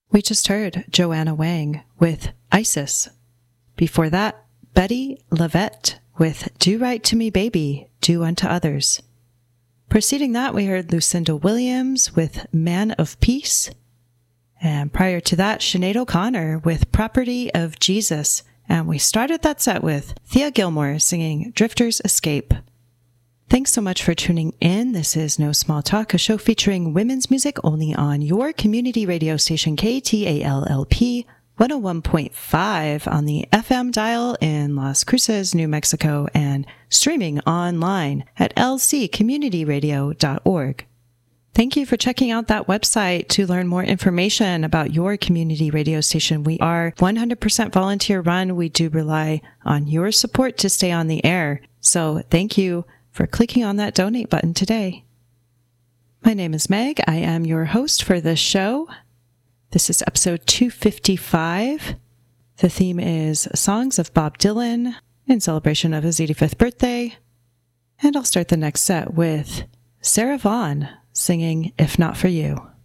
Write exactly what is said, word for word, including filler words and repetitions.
We just heard Joanna Wang with Isis. Before that, Betty Lavette with Do Right to Me Baby, Do Unto Others. Preceding that, we heard Lucinda Williams with Man of Peace. And prior to that, Sinead O'Connor with Property of Jesus. And we started that set with Thea Gilmore singing Drifter's Escape. Thanks so much for tuning in. This is No Small Talk, a show featuring women's music only on your community radio station K T A L L P one oh one point five on the F M dial in Las Cruces, New Mexico, and streaming online at l c community radio dot org. Thank you for checking out that website to learn more information about your community radio station. We are one hundred percent volunteer run. We do rely on your support to stay on the air. So thank you for clicking on that donate button today. My name is Meg. I am your host for this show. This is episode two fifty-five. The theme is Songs of Bob Dylan in celebration of his eighty-fifth birthday. And I'll start the next set with Sarah Vaughan singing If Not For You.